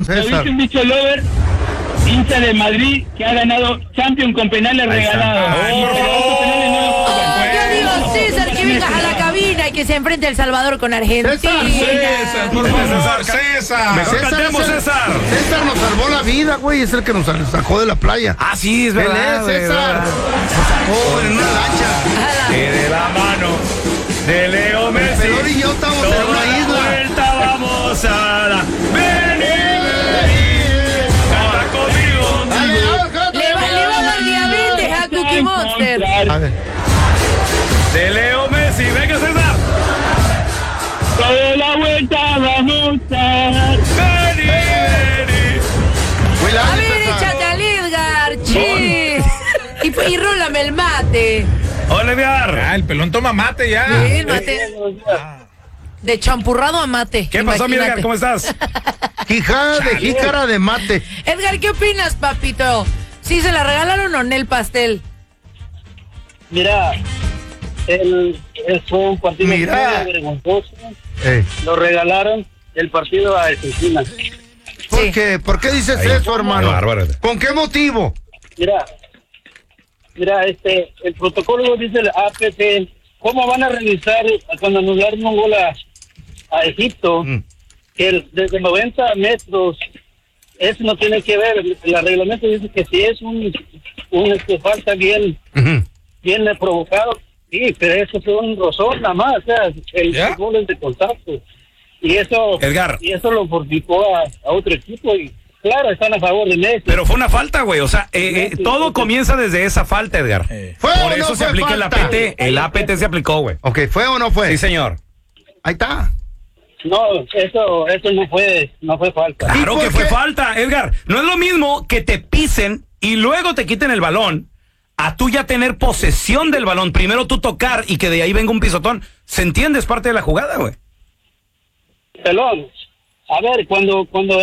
César. un bicho lover, hincha de Madrid, que ha ganado Champions con penales regalados. Yo digo, César, que vengas a la cabina y que se enfrente El Salvador con Argentina. César, por favor, César. Mejor cantemos, César. César nos salvó la vida, güey. Es el que nos sacó de la playa. Ah, sí, es verdad. Él es César. Nos sacó en una lancha. Que de la mano de Leo Messi. Pelón y yo estamos en una isla. Vuelta vamos a dar. Canta conmigo. Le va a dar diabetes a Cookie Monster. A ver. De Leo Messi. Venga, César. Toda la vuelta vamos a dar. Vení. A ver, échate al Edgar, chis. Y rólame el mate. Olivier. El pelón toma mate ya. Sí, el mate. De champurrado a mate. ¿Qué pasó, mi Edgar? ¿Cómo estás? Jícara de jícara de mate. Edgar, ¿qué opinas, papito? ¿Sí se la regalaron o no el pastel? Mira, fue un partido muy vergonzoso. Lo regalaron el partido a Argentina. ¿Por qué? ¿Por qué dices eso, hermano? ¿Con qué motivo? Mira, el protocolo dice el APT. ¿Cómo van a revisar cuando anularon un gol a Egipto? Que desde 90 metros, eso no tiene que ver. El reglamento dice que si es un falta bien provocado, sí, pero eso fue un rozón nada más. O sea, el gol es de contacto. Y eso, Edgar. Y eso lo fortificó a otro equipo y claro, están a favor de Messi. Pero fue una falta, güey. O sea, todo comienza desde esa falta, Edgar. ¿Fue Por o no eso se fue aplica falta? el APT se aplicó, güey. Ok, ¿fue o no fue? Sí, señor. Ahí está. No, eso no fue falta. Claro que fue falta, Edgar. No es lo mismo que te pisen y luego te quiten el balón a tú ya tener posesión del balón. Primero tú tocar y que de ahí venga un pisotón. ¿Se entiende? Es parte de la jugada, güey. Pelón, a ver, cuando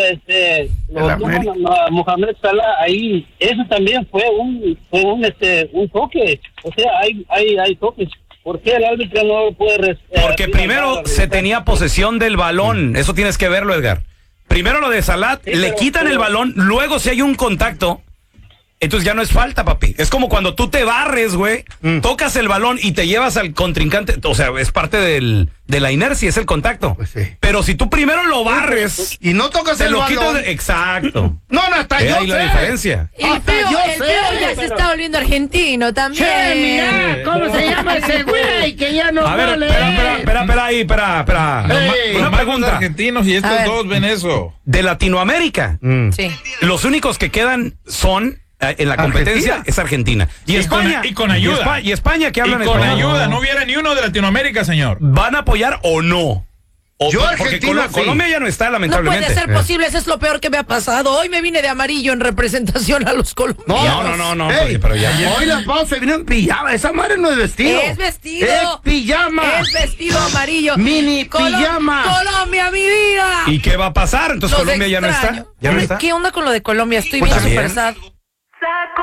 Mohamed Salah ahí, eso también fue un toque. O sea, hay toques. ¿Por qué el árbitro no puede Porque primero se tenía posesión del balón. Eso tienes que verlo, Edgar. Primero lo de Salah, sí, le quitan el balón, luego si hay un contacto, entonces ya no es falta, papi. Es como cuando tú te barres, güey, tocas el balón y te llevas al contrincante. O sea, es parte de la inercia, es el contacto. Pues sí. Pero si tú primero lo barres y no tocas te el lo balón. quitas exacto. No, hasta yo ahí sé. la diferencia. El feo ya se está volviendo argentino también. Che, mira, ¿cómo se llama ese güey que ya no A ver, vale? espera. Una pregunta. Argentinos y estos dos ven eso. De Latinoamérica, Sí. los únicos que quedan son en la competencia es Argentina. Y España. Con ayuda. Y España que hablan Y con español. ayuda. No hubiera ni uno de Latinoamérica, señor. ¿Van a apoyar o no? Yo porque Argentina, sí. Colombia ya no está, No lamentablemente. puede ser posible, eso es lo peor que me ha pasado. Hoy me vine de amarillo en representación a los colombianos. No, Ey, pero ya. Hoy las vamos a venir en pijama. Esa madre no es vestido. Es vestido. Es pijama. Es vestido amarillo. Mini pijama. Colombia, mi vida. ¿Y qué va a pasar? Entonces Los Colombia ya no extraño. está. Ya no está. ¿Qué onda con lo de Colombia? Estoy Pues bien también. super sad.